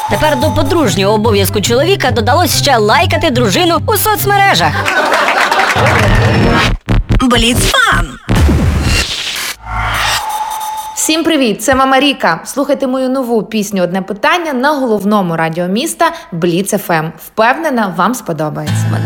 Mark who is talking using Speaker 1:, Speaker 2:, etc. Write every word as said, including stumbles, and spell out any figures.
Speaker 1: Тепер до подружнього обов'язку чоловіка додалось ще лайкати дружину у соцмережах.
Speaker 2: Бліц-фан!
Speaker 3: Всім привіт! Це Мама Ріка. Слухайте мою нову пісню «Одне питання» на головному радіо міста Бліц еф ем. Впевнена, вам сподобається.
Speaker 1: Мене